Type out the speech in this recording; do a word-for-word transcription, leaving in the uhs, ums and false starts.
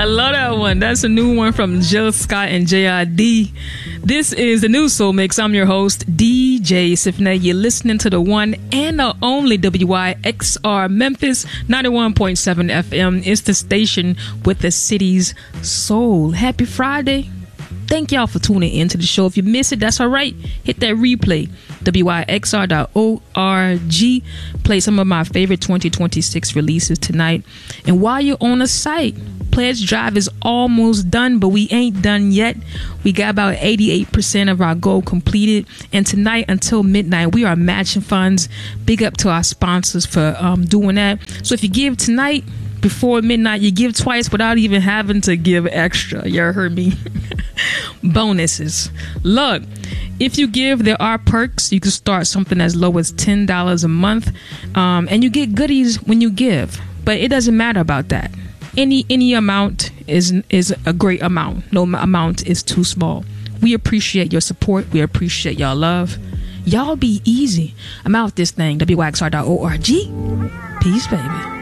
I love that one. That's a new one from Jill Scott and J I D. This is the new Soul Mix. I'm your host, D J Sifney. You're listening to the one and the only W Y X R Memphis ninety-one point seven F M. It's the station with the city's soul. Happy Friday. Thank y'all for tuning in to the show. If you miss it, that's all right. Hit that replay, W Y X R dot org. Play some of my favorite twenty twenty-six releases tonight. And while you're on the site, Pledge Drive is almost done, but we ain't done yet. We got about eighty-eight percent of our goal completed. And tonight until midnight, we are matching funds. Big up to our sponsors for um, doing that. So if you give tonight, before midnight, you give twice without even having to give extra. You heard me? Bonuses. Look, if you give, there are perks. You can start something as low as ten dollars a month, um, and you get goodies when you give. But it doesn't matter about that. Any any amount is is a great amount. No amount is too small. We appreciate your support. We appreciate y'all love. Y'all be easy. I'm out this thing. W Y X R dot org. Peace, baby.